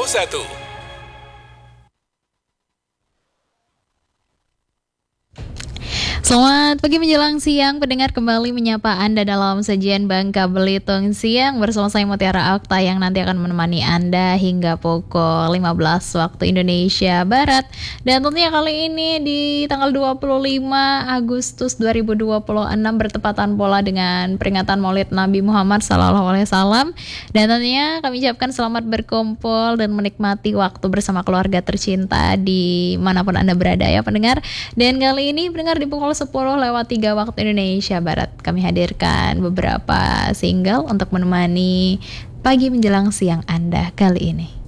Selamat pagi menjelang siang, pendengar kembali menyapa Anda dalam sajian Bangka Belitung Siang bersama saya Mutiara Okta yang nanti akan menemani Anda hingga pukul 15 waktu Indonesia Barat. Dan tentunya kali ini di tanggal 25 Agustus 2026 bertepatan pula dengan peringatan Maulid Nabi Muhammad SAW. Dan tentunya kami ucapkan selamat berkumpul dan menikmati waktu bersama keluarga tercinta di manapun Anda berada ya pendengar. Dan kali ini pendengar di pukul 10:03 waktu Indonesia Barat kami hadirkan beberapa single untuk menemani pagi menjelang siang Anda kali ini.